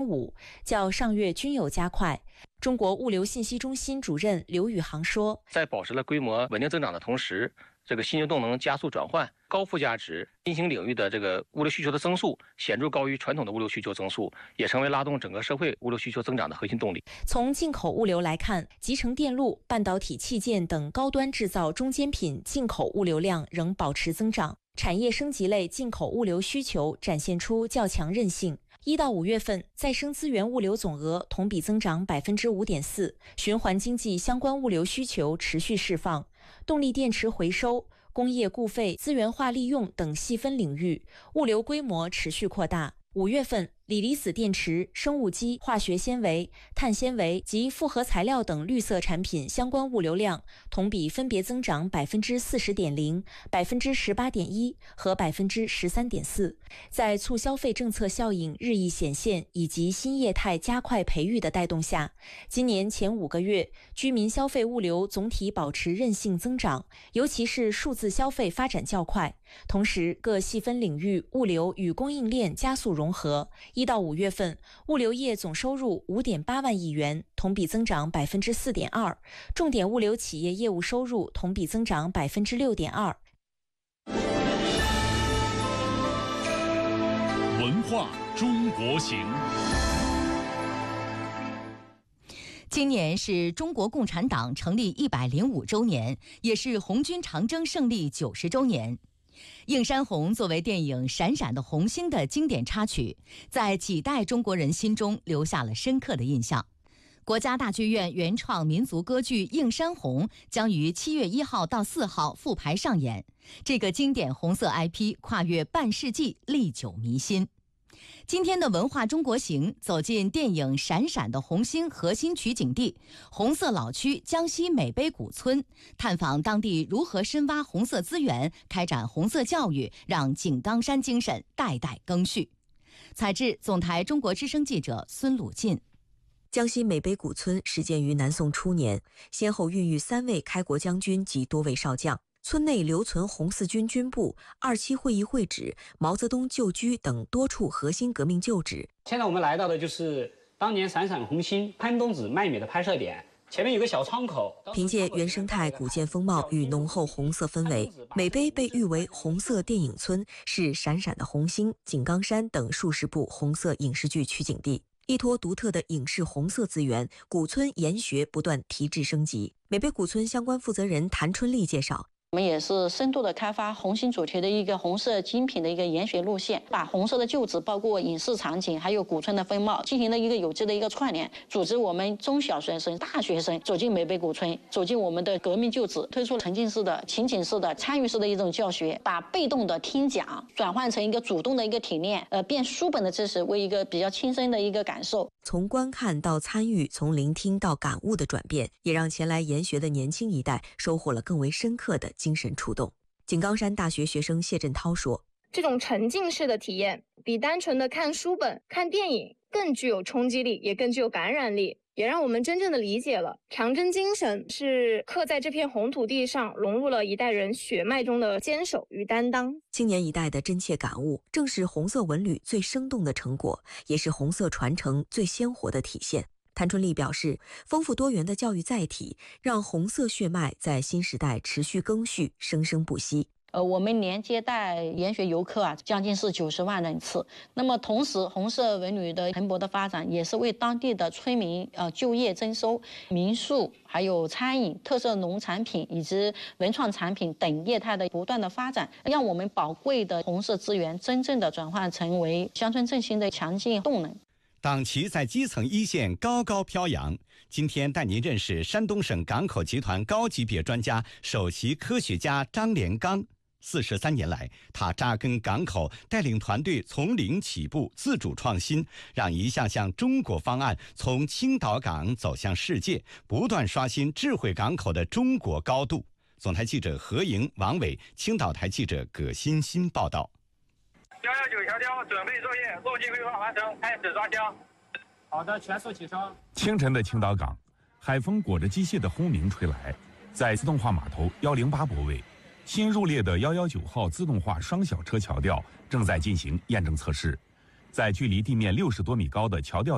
5%，较上月均有加快。中国物流信息中心主任刘宇航说， 在保持了规模稳定增长的同时，这个新型动能加速转换，高附加值新兴领域的这个物流需求的增速显著高于传统的物流需求增速，也成为拉动整个社会物流需求增长的核心动力。 从进口物流来看，集成电路、半导体器件等高端制造中间品进口物流量仍保持增长，产业升级类进口物流需求展现出较强韧性。1到5月份，再生资源物流总额同比增长 5.4%， 循环经济相关物流需求持续释放，动力电池回收、工业固废、资源化利用等细分领域，物流规模持续扩大。5月份，锂离子电池、生物基、化学纤维、碳纤维及复合材料等绿色产品相关物流量同比分别增长 40.0%、18.1% 和 13.4%。在促消费政策效应日益显现以及新业态加快培育的带动下，今年前5个月，居民消费物流总体保持韧性增长，尤其是数字消费发展较快。同时，各细分领域物流与供应链加速融合。1到5月份，物流业总收入 5.8万亿元，同比增长 4.2%， 重点物流企业业务收入同比增长 6.2%。 文化中国行。 今年是中国共产党成立105周年，也是红军长征胜利90周年。映山红作为电影《闪闪的红星》的经典插曲，在几代中国人心中留下了深刻的印象。国家大剧院原创民族歌剧《映山红》将于7月1号到4号复排上演，这个经典红色 IP 跨越半世纪，历久弥新。今天的文化中国行走进电影《闪闪的红星》核心取景地红色老区江西美碑古村，探访当地如何深挖红色资源，开展红色教育，让井冈山精神代代更续。采制总台中国之声记者孙鲁进。 江西美碑古村始建于南宋初年，先后孕育3位开国将军及多位少将。村内留存红四军军部、27会议会址、毛泽东旧居等多处核心革命旧址。 现在我们来到的就是当年闪闪红星潘冬子卖米的拍摄点，前面有个小窗口。 凭借原生态古建风貌与浓厚红色氛围，美碑被誉为红色电影村，是闪闪的红星、井冈山等数十部红色影视剧取景地。依托独特的影视红色资源，古村研学不断提质升级。美碑古村相关负责人谭春丽介绍， 我们也是深度的开发红星主题的一个红色精品的一个研学路线，把红色的旧址，包括影视场景，还有古村的风貌，进行了一个有机的一个串联，组织我们中小学生、大学生走进美碑古村，走进我们的革命旧址，推出沉浸式的、情景式的、参与式的一种教学，把被动的听讲转换成一个主动的一个体验，变书本的知识为一个比较亲身的一个感受。 从观看到参与，从聆听到感悟的转变，也让前来研学的年轻一代收获了更为深刻的精神触动。井冈山大学学生谢振涛说， 这种沉浸式的体验比单纯的看书本、看电影更具有冲击力，也更具有感染力，也让我们真正的理解了长征精神是刻在这片红土地上，融入了一代人血脉中的坚守与担当。 青年一代的真切感悟，正是红色文旅最生动的成果，也是红色传承最鲜活的体现。谭春丽表示，丰富多元的教育载体，让红色血脉在新时代持续更续，生生不息。 我们年接待研学游客将近是90万人次。那么同时，红色文旅的蓬勃的发展，也是为当地的村民就业增收、民宿、还有餐饮、特色农产品以及文创产品等业态的不断的发展，让我们宝贵的红色资源真正的转换成为乡村振兴的强劲动能。 党旗在基层一线高高飘扬。今天带您认识山东省港口集团高级别专家、首席科学家张连刚。43年来，他扎根港口，带领团队从零起步，自主创新，让一项项中国方案从青岛港走向世界，不断刷新智慧港口的中国高度。总台记者何莹、王伟，青岛台记者葛欣欣报道。 119调调，准备作业，路径规划完成，开始抓枪。 好的，全速起升。 清晨的青岛港，海风裹着机械的轰鸣吹来，在自动化码头108泊位，新入列的119号自动化双小车桥吊正在进行验证测试，在距离地面60多米高的桥吊